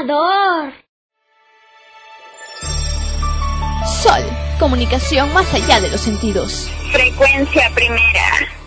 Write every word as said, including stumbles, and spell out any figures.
encantador. Sol, comunicación más allá de los sentidos. Frecuencia primera.